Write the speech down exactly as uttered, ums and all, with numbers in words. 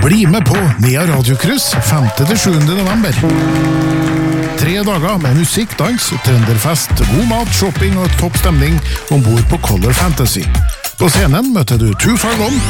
Bli med på Nea Radiokryss femte til sjuende november. Tre dager med musikk, dans, trønderfest, god mat, shopping og topp stemning ombord på Color Fantasy. På scenen møter du Too Far Gone,